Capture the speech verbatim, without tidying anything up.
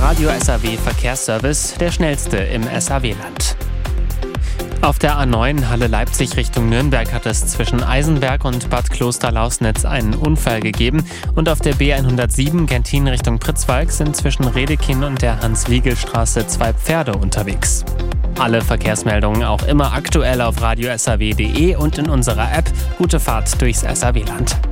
Radio S R W Verkehrsservice, der schnellste im S R W-Land. Auf der A neun Halle Leipzig Richtung Nürnberg hat es zwischen Eisenberg und Bad Klosterlausnitz einen Unfall gegeben. Und auf der B hundertsieben Gentin Richtung Pritzwalk sind zwischen Redekin und der Hans-Wiegel-Straße zwei Pferde unterwegs. Alle Verkehrsmeldungen auch immer aktuell auf radio s r w punkt d e und in unserer App. Gute Fahrt durchs S R W-Land.